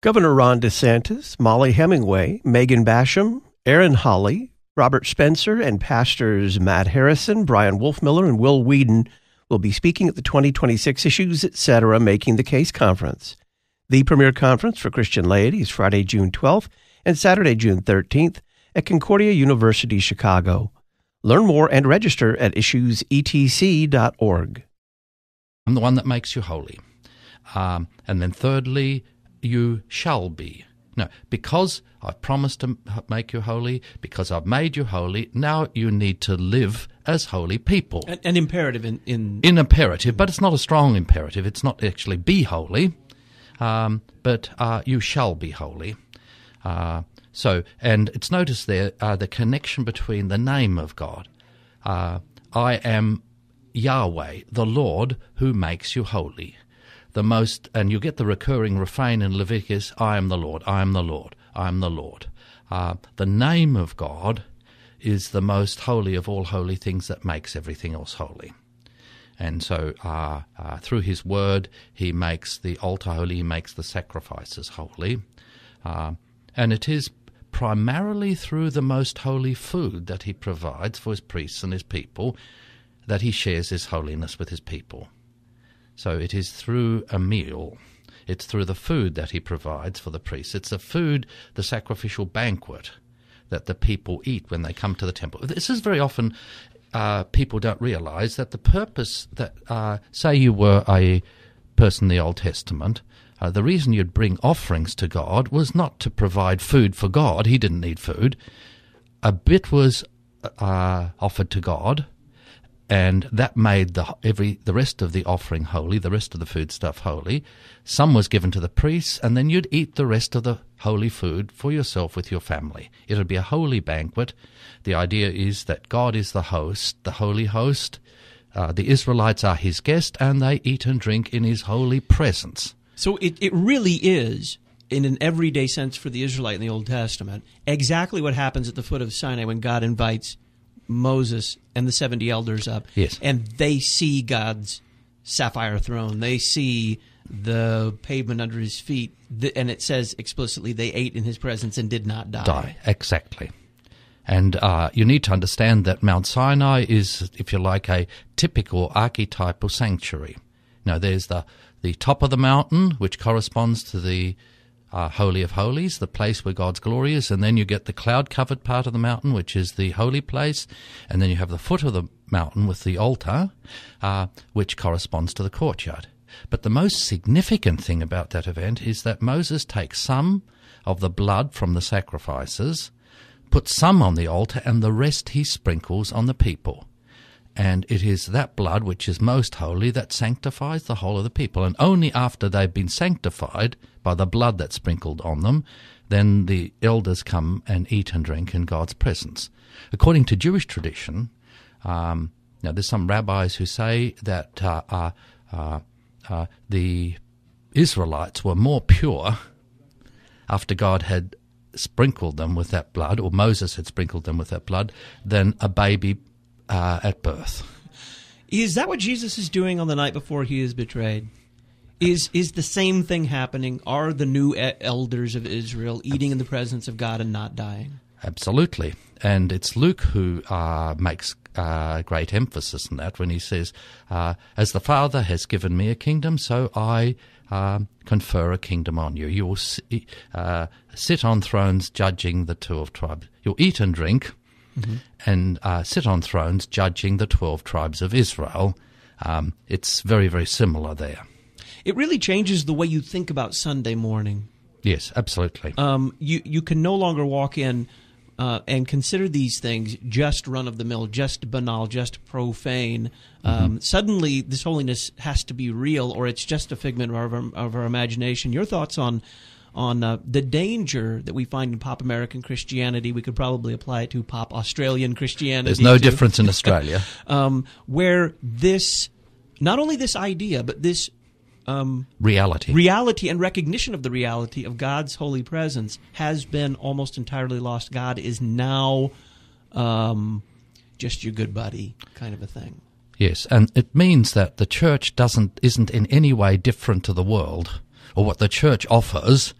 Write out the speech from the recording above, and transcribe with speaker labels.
Speaker 1: Governor Ron DeSantis, Molly Hemingway, Megan Basham, Aaron Hawley, Robert Spencer, and pastors Matt Harrison, Brian Wolfmiller, and Will Whedon will be speaking at the 2026 Issues Etc. Making the Case Conference. The premier conference for Christian laity is Friday, June 12th and Saturday, June 13th at Concordia University, Chicago. Learn more and register at issuesetc.org.
Speaker 2: I'm the one that makes you holy. And then thirdly, you shall be. No, because I've promised to make you holy, because I've made you holy, now you need to live as holy people.
Speaker 3: An imperative in
Speaker 2: imperative, but it's not a strong imperative. It's not actually be holy, but you shall be holy. And it's noticed there the connection between the name of God. I am Yahweh, the Lord, who makes you holy. And you get the recurring refrain in Leviticus, I am the Lord, I am the Lord, I am the Lord. The name of God is the most holy of all holy things that makes everything else holy. And so through his word, he makes the altar holy, he makes the sacrifices holy. And it is primarily through the most holy food that he provides for his priests and his people that he shares his holiness with his people. So it is through a meal. It's through the food that he provides for the priests. It's the food, the sacrificial banquet that the people eat when they come to the temple. This is very often people don't realize that the purpose that, say you were a person in the Old Testament, the reason you'd bring offerings to God was not to provide food for God. He didn't need food. A bit was offered to God, and that made the rest of the offering holy, the rest of the food stuff holy. Some was given to the priests, and then you'd eat the rest of the holy food for yourself with your family. It would be a holy banquet. The idea is that God is the host, the holy host. The Israelites are his guest, and they eat and drink in his holy presence.
Speaker 3: So it really is, in an everyday sense for the Israelite in the Old Testament, exactly what happens at the foot of Sinai when God invites Moses and the 70 elders up.
Speaker 2: Yes.
Speaker 3: And they see God's sapphire throne. They see the pavement under his feet. And it says explicitly they ate in his presence and did not die.
Speaker 2: Exactly. And you need to understand that Mount Sinai is, if you like, a typical archetypal sanctuary. Now, there's the top of the mountain, which corresponds to the Holy of Holies, the place where God's glory is, and then you get the cloud-covered part of the mountain, which is the holy place, and then you have the foot of the mountain with the altar, which corresponds to the courtyard. But the most significant thing about that event is that Moses takes some of the blood from the sacrifices, puts some on the altar, and the rest he sprinkles on the people. And it is that blood which is most holy that sanctifies the whole of the people. And only after they've been sanctified by the blood that's sprinkled on them, then the elders come and eat and drink in God's presence. According to Jewish tradition, now there's some rabbis who say that the Israelites were more pure after God had sprinkled them with that blood, or Moses had sprinkled them with that blood, than a baby at birth.
Speaker 3: Is that what Jesus is doing on the night before he is betrayed? Is the same thing happening? Are the new elders of Israel eating in the presence of God and not dying?
Speaker 2: Absolutely. And it's Luke who makes great emphasis on that when he says, as the Father has given me a kingdom, so I confer a kingdom on you. You will sit on thrones judging the 12 tribes. You'll eat and drink, and sit on thrones judging the 12 tribes of Israel. It's very, very similar there.
Speaker 3: It really changes the way you think about Sunday morning.
Speaker 2: Yes, absolutely.
Speaker 3: You can no longer walk in and consider these things just run-of-the-mill, just banal, just profane. Suddenly, this holiness has to be real, or it's just a figment of our imagination. Your thoughts on the danger that we find in pop American Christianity? We could probably apply it to pop Australian Christianity.
Speaker 2: There's no difference in Australia.
Speaker 3: Where this, not only this idea, but this
Speaker 2: reality
Speaker 3: and recognition of the reality of God's holy presence has been almost entirely lost. God is now just your good buddy kind of a thing.
Speaker 2: Yes, and it means that the church isn't in any way different to the world, or what the church offers